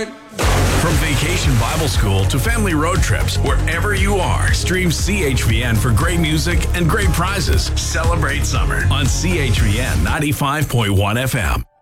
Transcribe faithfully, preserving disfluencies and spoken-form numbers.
right. From Vacation Bible School to family road trips, wherever you are, stream C H V N for great music and great prizes. Celebrate summer on C H V N ninety-five point one F M.